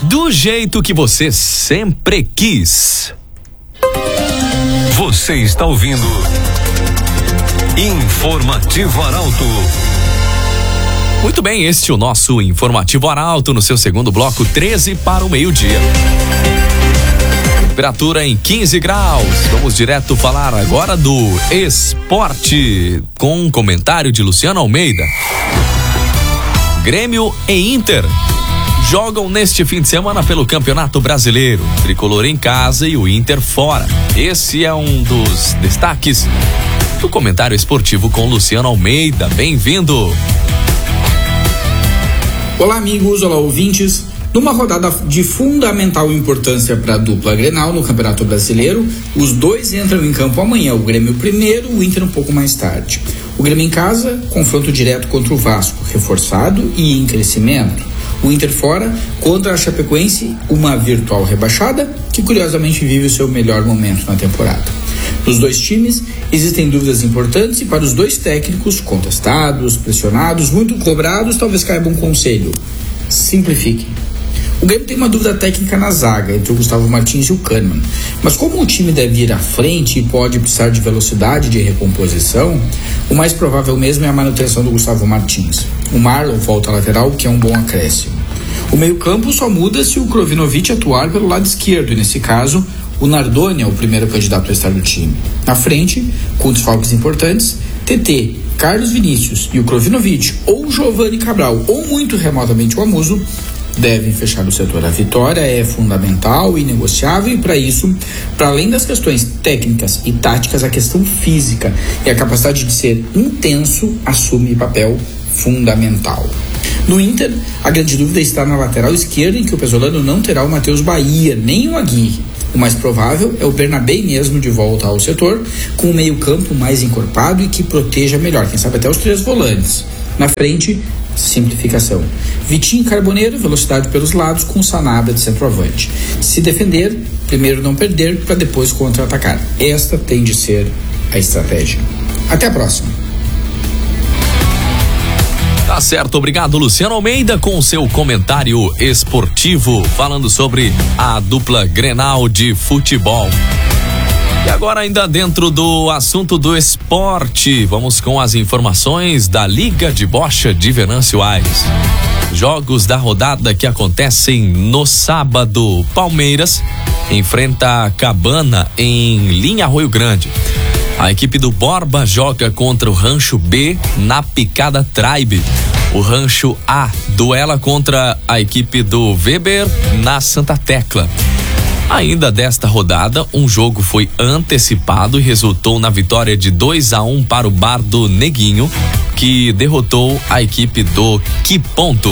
do jeito que você sempre quis. Você está ouvindo Informativo Arauto. Muito bem, este é o nosso Informativo Arauto no seu segundo bloco, 13 para o meio-dia. Temperatura em 15 graus. Vamos direto falar agora do esporte com um comentário de Luciano Almeida. Grêmio e Inter jogam neste fim de semana pelo Campeonato Brasileiro. Tricolor em casa e o Inter fora. Esse é um dos destaques do comentário esportivo com Luciano Almeida. Bem-vindo. Olá, amigos, olá, ouvintes. Numa rodada de fundamental importância para a dupla Grenal no Campeonato Brasileiro, os dois entram em campo amanhã, o Grêmio primeiro, o Inter um pouco mais tarde. O Grêmio em casa, confronto direto contra o Vasco, reforçado e em crescimento. O Inter fora, contra a Chapecoense, uma virtual rebaixada, que curiosamente vive o seu melhor momento na temporada. Nos dois times, existem dúvidas importantes e para os dois técnicos, contestados, pressionados, muito cobrados, talvez caiba um conselho: simplifiquem. O Grêmio tem uma dúvida técnica na zaga, entre o Gustavo Martins e o Kahneman. Mas como o time deve ir à frente e pode precisar de velocidade de recomposição, o mais provável mesmo é a manutenção do Gustavo Martins. O Marlon volta à lateral, que é um bom acréscimo. O meio-campo só muda se o Krovinovic atuar pelo lado esquerdo, e nesse caso, o Nardoni é o primeiro candidato a estar no time. Na frente, com desfalques importantes, TT, Carlos Vinícius e o Krovinovic, ou Giovani Cabral, ou muito remotamente o Amuso, devem fechar o setor. A vitória é fundamental e negociável e para isso, para além das questões técnicas e táticas, a questão física e a capacidade de ser intenso assume papel fundamental. No Inter, a grande dúvida está na lateral esquerda, em que o pesolano não terá o Matheus Bahia, nem o Aguirre. O mais provável é o Bernabé mesmo de volta ao setor, com o meio-campo mais encorpado e que proteja melhor, quem sabe até os três volantes. Na frente, simplificação. Vitinho e Carboneiro, velocidade pelos lados, com Sanabria de centroavante. Se defender, primeiro não perder, para depois contra-atacar. Esta tem de ser a estratégia. Até a próxima. Tá certo, obrigado Luciano Almeida com o seu comentário esportivo, falando sobre a dupla Grenal de futebol. E agora, ainda dentro do assunto do esporte, vamos com as informações da Liga de Bocha de Venâncio Aires. Jogos da rodada que acontecem no sábado. Palmeiras enfrenta a Cabana em Linha Arroio Grande. A equipe do Borba joga contra o Rancho B na Picada Tribe. O Rancho A duela contra a equipe do Weber na Santa Tecla. Ainda desta rodada, um jogo foi antecipado e resultou na vitória de 2-1 para o Bar do Neguinho, que derrotou a equipe do Quiponto.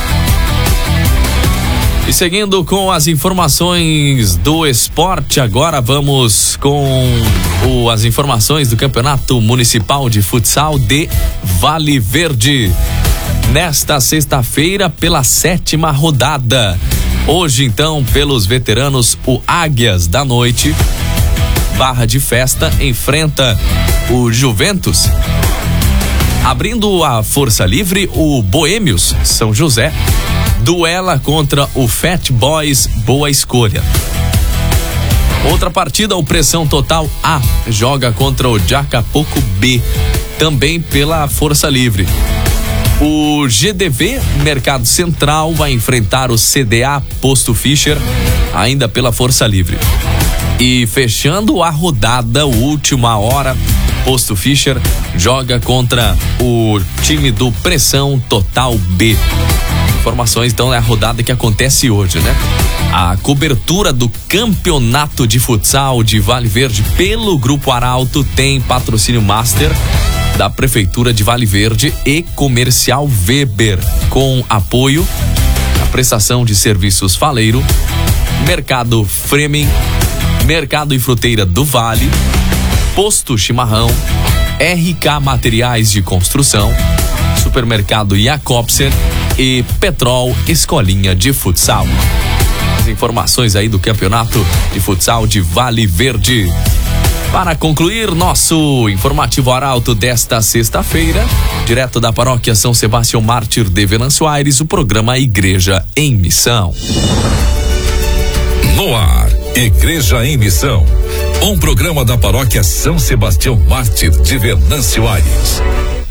E seguindo com as informações do esporte, agora vamos com as informações do Campeonato Municipal de Futsal de Vale Verde. Nesta sexta-feira, pela 7ª rodada. Hoje, então, pelos veteranos, o Águias da Noite, Barra de Festa, enfrenta o Juventus. Abrindo a Força Livre, o Boêmios São José duela contra o Fat Boys Boa Escolha. Outra partida, o Pressão Total A joga contra o Jacapoco B, também pela Força Livre. O GDV Mercado Central vai enfrentar o CDA Posto Fischer, ainda pela Força Livre. E fechando a rodada, última hora, Posto Fischer joga contra o time do Pressão Total B. Informações então da rodada que acontece hoje, né? A cobertura do Campeonato de Futsal de Vale Verde pelo Grupo Arauto tem patrocínio master da Prefeitura de Vale Verde e Comercial Weber, com apoio à prestação de serviços Faleiro, Mercado Fremen, Mercado e Fruteira do Vale, Posto Chimarrão, RK Materiais de Construção, Supermercado Jacobsen e Petrol Escolinha de Futsal. As informações aí do Campeonato de Futsal de Vale Verde. Para concluir nosso informativo Arauto desta sexta-feira, direto da paróquia São Sebastião Mártir de Venâncio Aires, o programa Igreja em Missão. No ar, Igreja em Missão. Um programa da paróquia São Sebastião Mártir de Venâncio Aires.